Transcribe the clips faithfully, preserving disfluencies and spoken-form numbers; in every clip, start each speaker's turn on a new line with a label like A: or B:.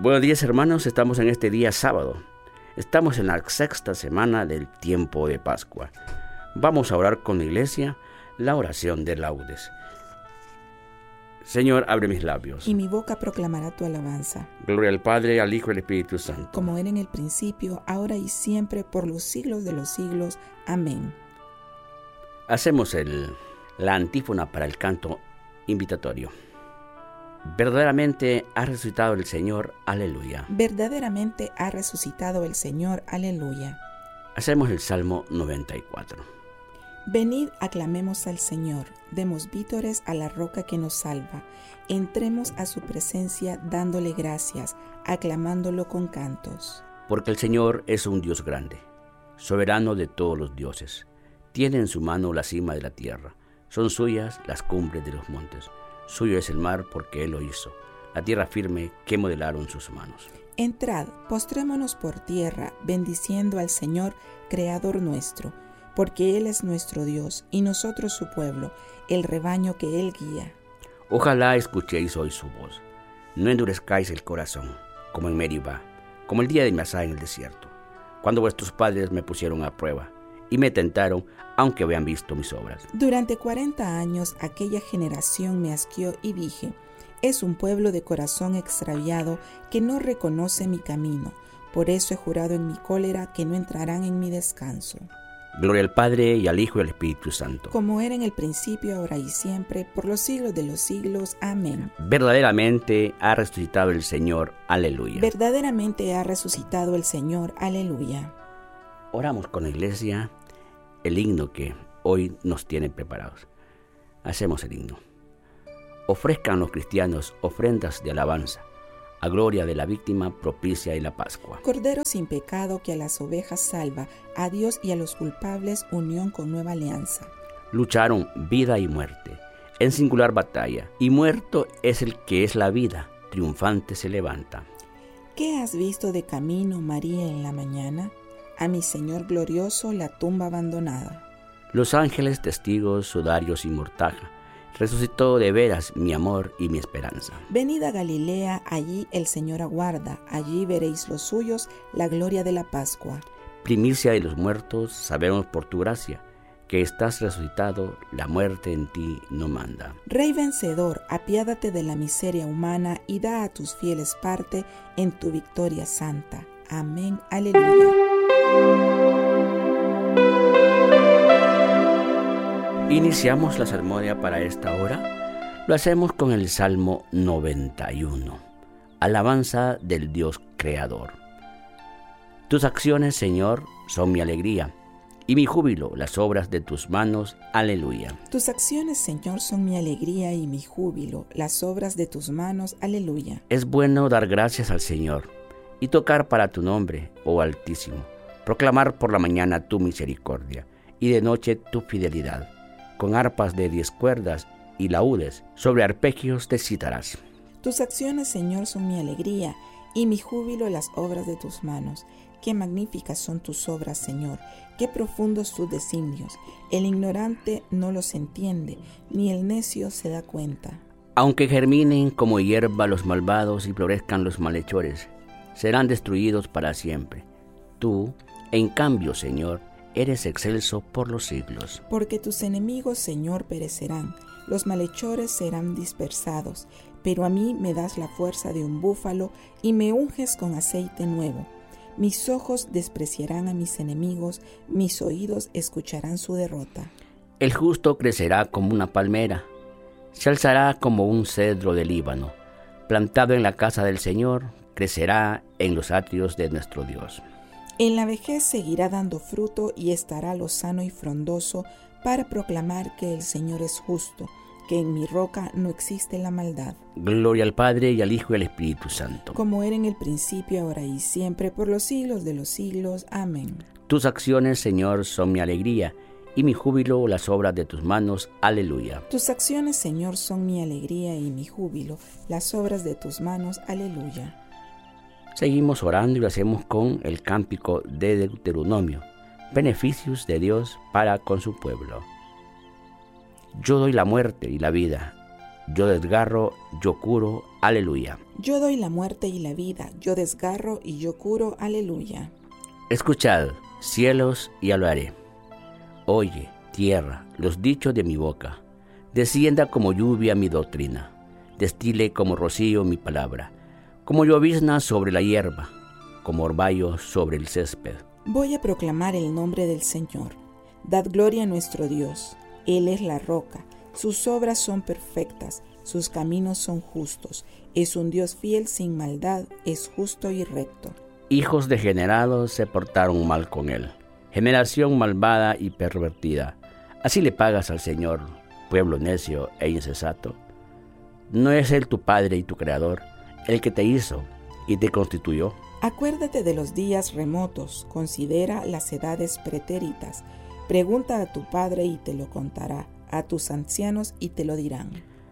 A: Buenos días, hermanos, estamos en este día sábado. Estamos en la sexta semana del tiempo de Pascua. Vamos a orar con la iglesia la oración de laudes. Señor, abre mis labios,
B: y mi boca proclamará tu alabanza.
A: Gloria al Padre, al Hijo y al Espíritu Santo.
B: Como era en el principio, ahora y siempre, por los siglos de los siglos. Amén.
A: Hacemos el, la antífona para el canto invitatorio. Verdaderamente ha resucitado el Señor, aleluya.
B: Verdaderamente ha resucitado el Señor, aleluya.
A: Hacemos el Salmo noventa y cuatro.
B: Venid, aclamemos al Señor, demos vítores a la roca que nos salva. Entremos a su presencia dándole gracias, aclamándolo con cantos.
A: Porque el Señor es un Dios grande, soberano de todos los dioses. Tiene en su mano la cima de la tierra, son suyas las cumbres de los montes. Suyo es el mar porque Él lo hizo, la tierra firme que modelaron sus manos.
B: Entrad, postrémonos por tierra, bendiciendo al Señor, Creador nuestro, porque Él es nuestro Dios y nosotros su pueblo, el rebaño que Él guía.
A: Ojalá escuchéis hoy su voz, no endurezcáis el corazón, como en Meribá, como el día de Masá en el desierto, cuando vuestros padres me pusieron a prueba y me tentaron, aunque habían visto mis obras.
B: Durante cuarenta años aquella generación me asqueó y dije, es un pueblo de corazón extraviado que no reconoce mi camino. Por eso he jurado en mi cólera que no entrarán en mi descanso.
A: Gloria al Padre, y al Hijo, y al Espíritu Santo.
B: Como era en el principio, ahora y siempre, por los siglos de los siglos. Amén.
A: Verdaderamente ha resucitado el Señor, aleluya.
B: Verdaderamente ha resucitado el Señor, aleluya.
A: Oramos con la iglesia el himno que hoy nos tienen preparados. Hacemos el himno. Ofrezcan los cristianos ofrendas de alabanza, a gloria de la víctima propicia y la Pascua.
B: Cordero sin pecado que a las ovejas salva, a Dios y a los culpables unión con nueva alianza.
A: Lucharon vida y muerte, en singular batalla, y muerto es el que es la vida, triunfante se levanta.
B: ¿Qué has visto de camino, María, en la mañana? A mi Señor glorioso la tumba abandonada.
A: Los ángeles testigos, sudarios y mortaja, resucitó de veras mi amor y mi esperanza.
B: Venid a Galilea, allí el Señor aguarda, allí veréis los suyos, la gloria de la Pascua.
A: Primicia de los muertos, sabemos por tu gracia, que estás resucitado, la muerte en ti no manda.
B: Rey vencedor, apiádate de la miseria humana y da a tus fieles parte en tu victoria santa. Amén, aleluya.
A: Iniciamos la salmodia para esta hora. Lo hacemos con el Salmo noventa y uno. Alabanza del Dios Creador. Tus acciones, Señor, son mi alegría, y mi júbilo, las obras de tus manos. Aleluya.
B: Tus acciones, Señor, son mi alegría y mi júbilo, las obras de tus manos. Aleluya.
A: Es bueno dar gracias al Señor y tocar para tu nombre, oh Altísimo. Proclamar por la mañana tu misericordia y de noche tu fidelidad. Con arpas de diez cuerdas y laúdes, sobre arpegios te citarás.
B: Tus acciones, Señor, son mi alegría, y mi júbilo las obras de tus manos. Qué magníficas son tus obras, Señor, qué profundos tus designios. El ignorante no los entiende, ni el necio se da cuenta.
A: Aunque germinen como hierba los malvados y florezcan los malhechores, serán destruidos para siempre. Tú, en cambio, Señor, eres excelso por los siglos.
B: Porque tus enemigos, Señor, perecerán, los malhechores serán dispersados, pero a mí me das la fuerza de un búfalo y me unges con aceite nuevo. Mis ojos despreciarán a mis enemigos, mis oídos escucharán su derrota.
A: El justo crecerá como una palmera, se alzará como un cedro del Líbano, plantado en la casa del Señor, crecerá en los atrios de nuestro Dios.
B: En la vejez seguirá dando fruto y estará lozano y frondoso para proclamar que el Señor es justo, que en mi roca no existe la maldad.
A: Gloria al Padre, y al Hijo, y al Espíritu Santo.
B: Como era en el principio, ahora y siempre, por los siglos de los siglos. Amén.
A: Tus acciones, Señor, son mi alegría, y mi júbilo las obras de tus manos. Aleluya.
B: Tus acciones, Señor, son mi alegría y mi júbilo, las obras de tus manos. Aleluya.
A: Seguimos orando y lo hacemos con el cántico de Deuteronomio, beneficios de Dios para con su pueblo. Yo doy la muerte y la vida, yo desgarro, yo curo, aleluya.
B: Yo doy la muerte y la vida, yo desgarro y yo curo, aleluya.
A: Escuchad, cielos, y hablaré. Oye, tierra, los dichos de mi boca. Descienda como lluvia mi doctrina, destile como rocío mi palabra, como llovizna sobre la hierba, como orvallo sobre el césped.
B: Voy a proclamar el nombre del Señor. Dad gloria a nuestro Dios. Él es la roca. Sus obras son perfectas, sus caminos son justos. Es un Dios fiel sin maldad, es justo y recto.
A: Hijos degenerados se portaron mal con él, generación malvada y pervertida. Así le pagas al Señor, pueblo necio e insensato. ¿No es Él tu Padre y tu Creador, el que te hizo y te constituyó?
B: Acuérdate de los días remotos, considera las edades pretéritas. Pregunta a tu padre y te lo contará, a tus ancianos y te lo dirán.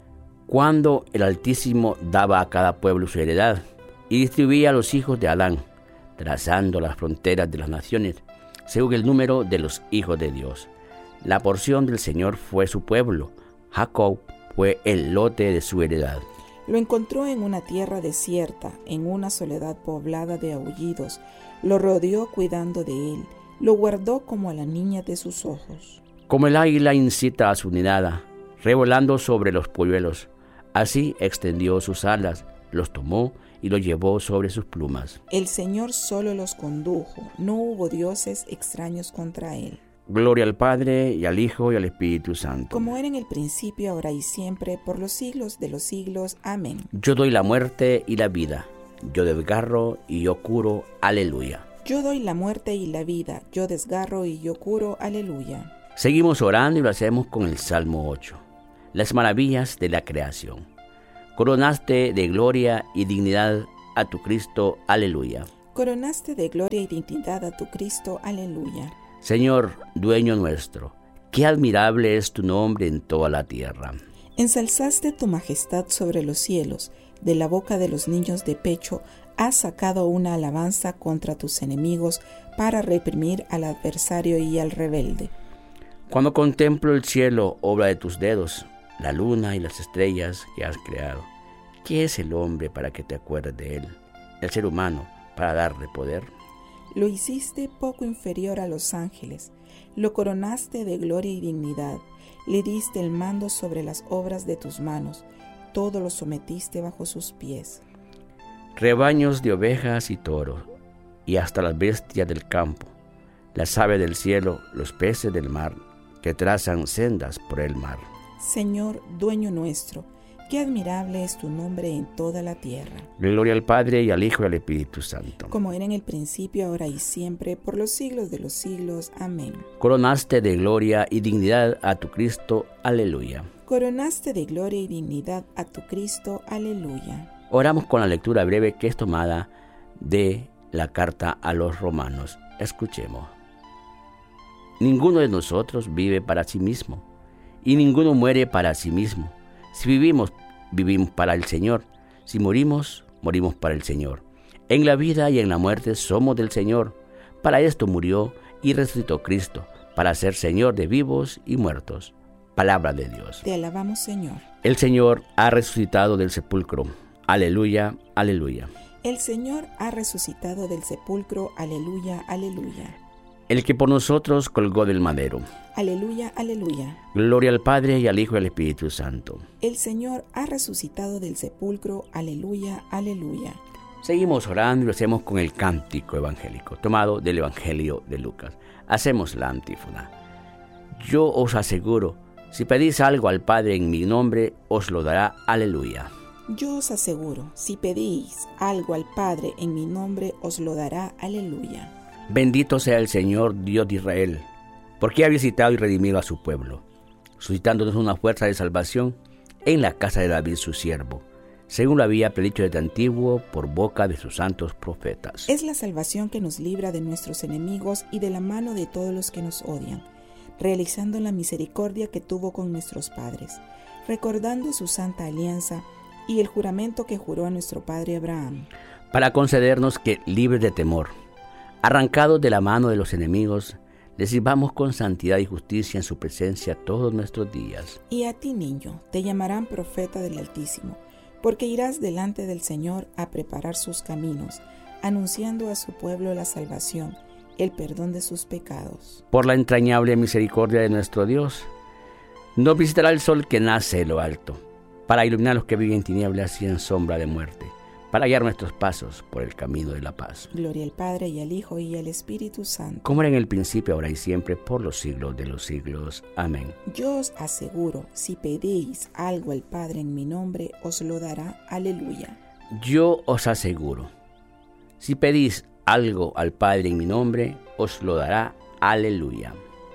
A: Cuando el Altísimo daba a cada pueblo su heredad y distribuía a los hijos de Adán, trazando las fronteras de las naciones, según el número de los hijos de Dios. La porción del Señor fue su pueblo, Jacob fue el lote de su heredad.
B: Lo encontró en una tierra desierta, en una soledad poblada de aullidos. Lo rodeó cuidando de él, lo guardó como a la niña de sus ojos.
A: Como el águila incita a su nidada, revolando sobre los polluelos, así extendió sus alas, los tomó y los llevó sobre sus plumas.
B: El Señor solo los condujo, no hubo dioses extraños contra él.
A: Gloria al Padre, y al Hijo, y al Espíritu Santo.
B: Como era en el principio, ahora y siempre, por los siglos de los siglos. Amén.
A: Yo doy la muerte y la vida, yo desgarro y yo curo, aleluya.
B: Yo doy la muerte y la vida, yo desgarro y yo curo, aleluya.
A: Seguimos orando y lo hacemos con el Salmo ocho. Las maravillas de la creación. Coronaste de gloria y dignidad a tu Cristo, aleluya.
B: Coronaste de gloria y dignidad a tu Cristo, aleluya.
A: Señor, dueño nuestro, qué admirable es tu nombre en toda la tierra.
B: Ensalzaste tu majestad sobre los cielos, de la boca de los niños de pecho has sacado una alabanza contra tus enemigos para reprimir al adversario y al rebelde.
A: Cuando contemplo el cielo, obra de tus dedos, la luna y las estrellas que has creado, ¿qué es el hombre para que te acuerdes de él? El ser humano para darle poder.
B: Lo hiciste poco inferior a los ángeles, lo coronaste de gloria y dignidad, le diste el mando sobre las obras de tus manos, todo lo sometiste bajo sus pies.
A: Rebaños de ovejas y toros, y hasta las bestias del campo, las aves del cielo, los peces del mar, que trazan sendas por el mar.
B: Señor, dueño nuestro, qué admirable es tu nombre en toda la tierra.
A: Gloria al Padre, y al Hijo, y al Espíritu Santo.
B: Como era en el principio, ahora y siempre, por los siglos de los siglos. Amén.
A: Coronaste de gloria y dignidad a tu Cristo, aleluya.
B: Coronaste de gloria y dignidad a tu Cristo, aleluya.
A: Oramos con la lectura breve que es tomada de la carta a los romanos. Escuchemos. Ninguno de nosotros vive para sí mismo, y ninguno muere para sí mismo. Si vivimos, vivimos para el Señor. Si morimos, morimos para el Señor. En la vida y en la muerte somos del Señor. Para esto murió y resucitó Cristo, para ser Señor de vivos y muertos. Palabra de Dios.
B: Te alabamos, Señor.
A: El Señor ha resucitado del sepulcro. Aleluya, aleluya.
B: El Señor ha resucitado del sepulcro. Aleluya, aleluya.
A: El que por nosotros colgó del madero.
B: Aleluya, aleluya.
A: Gloria al Padre, y al Hijo, y al Espíritu Santo.
B: El Señor ha resucitado del sepulcro. Aleluya, aleluya.
A: Seguimos orando y lo hacemos con el cántico evangélico, tomado del Evangelio de Lucas. Hacemos la antífona. Yo os aseguro, si pedís algo al Padre en mi nombre, os lo dará. Aleluya.
B: Yo os aseguro, si pedís algo al Padre en mi nombre, os lo dará. Aleluya.
A: Bendito sea el Señor, Dios de Israel, porque ha visitado y redimido a su pueblo, suscitándonos una fuerza de salvación en la casa de David su siervo, según lo había predicho desde antiguo por boca de sus santos profetas.
B: Es la salvación que nos libra de nuestros enemigos y de la mano de todos los que nos odian, realizando la misericordia que tuvo con nuestros padres, recordando su santa alianza y el juramento que juró a nuestro padre Abraham,
A: para concedernos que, libres de temor, arrancados de la mano de los enemigos, le sirvamos con santidad y justicia en su presencia todos nuestros días.
B: Y a ti, niño, te llamarán profeta del Altísimo, porque irás delante del Señor a preparar sus caminos, anunciando a su pueblo la salvación, el perdón de sus pecados.
A: Por la entrañable misericordia de nuestro Dios, nos visitará el sol que nace de lo alto, para iluminar a los que viven en tinieblas y en sombra de muerte, para guiar nuestros pasos por el camino de la paz.
B: Gloria al Padre, y al Hijo, y al Espíritu Santo.
A: Como era en el principio, ahora y siempre, por los siglos de los siglos. Amén.
B: Yo os aseguro, si pedís algo al Padre en mi nombre, os lo dará. Aleluya.
A: Yo os aseguro, si pedís algo al Padre en mi nombre, os lo dará. Aleluya.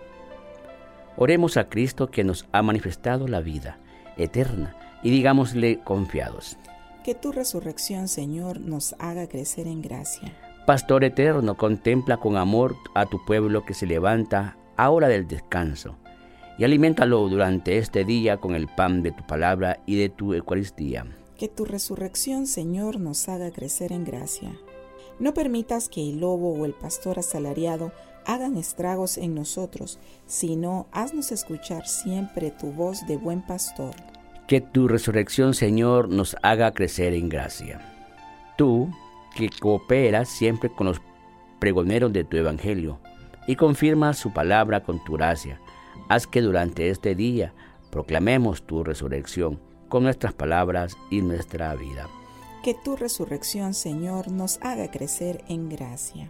A: Oremos a Cristo, que nos ha manifestado la vida eterna, y digámosle confiados:
B: que tu resurrección, Señor, nos haga crecer en gracia.
A: Pastor eterno, contempla con amor a tu pueblo que se levanta a hora del descanso, y aliméntalo durante este día con el pan de tu palabra y de tu Eucaristía.
B: Que tu resurrección, Señor, nos haga crecer en gracia. No permitas que el lobo o el pastor asalariado hagan estragos en nosotros, sino haznos escuchar siempre tu voz de buen pastor.
A: Que tu resurrección, Señor, nos haga crecer en gracia. Tú, que cooperas siempre con los pregoneros de tu evangelio y confirmas su palabra con tu gracia, haz que durante este día proclamemos tu resurrección con nuestras palabras y nuestra vida.
B: Que tu resurrección, Señor, nos haga crecer en gracia.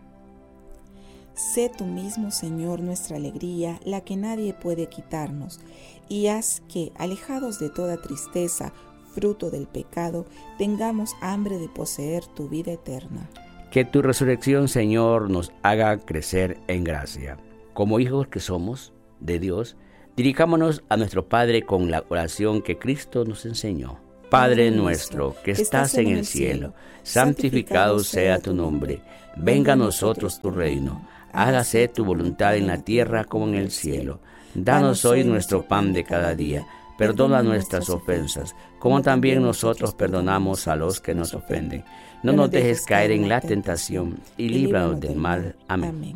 B: Sé tú mismo, Señor, nuestra alegría, la que nadie puede quitarnos, y haz que, alejados de toda tristeza, fruto del pecado, tengamos hambre de poseer tu vida eterna.
A: Que tu resurrección, Señor, nos haga crecer en gracia. Como hijos que somos de Dios, dirijámonos a nuestro Padre con la oración que Cristo nos enseñó. Padre nuestro, que estás en el cielo, santificado sea tu nombre. Venga a nosotros tu reino. Hágase tu voluntad en la tierra como en el cielo. Danos hoy nuestro pan de cada día. Perdona nuestras ofensas, como también nosotros perdonamos a los que nos ofenden. No nos dejes caer en la tentación y líbranos del mal. Amén.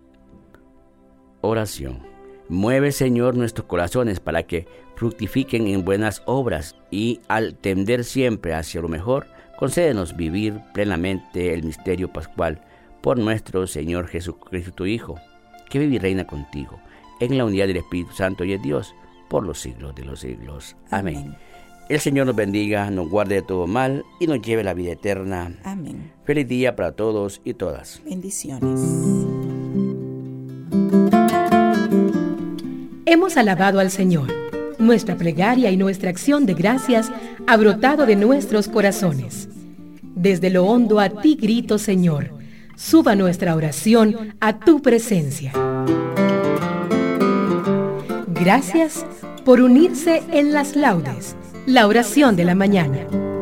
A: Oración. Mueve, Señor, nuestros corazones para que fructifiquen en buenas obras, y al tender siempre hacia lo mejor, concédenos vivir plenamente el misterio pascual por nuestro Señor Jesucristo, tu Hijo, que vive y reina contigo en la unidad del Espíritu Santo y es Dios por los siglos de los siglos. Amén. Amén. El Señor nos bendiga, nos guarde de todo mal y nos lleve a la vida eterna.
B: Amén.
A: Feliz día para todos y todas.
B: Bendiciones.
C: Hemos alabado al Señor. Nuestra plegaria y nuestra acción de gracias ha brotado de nuestros corazones. Desde lo hondo a ti grito, Señor. Suba nuestra oración a tu presencia. Gracias por unirse en las laudes, la oración de la mañana.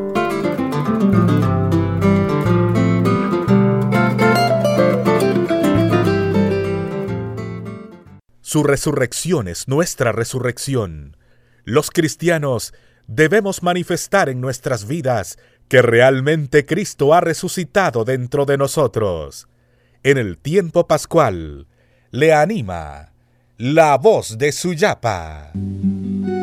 D: Su resurrección es nuestra resurrección. Los cristianos debemos manifestar en nuestras vidas que realmente Cristo ha resucitado dentro de nosotros. En el tiempo pascual, le anima la voz de Suyapa.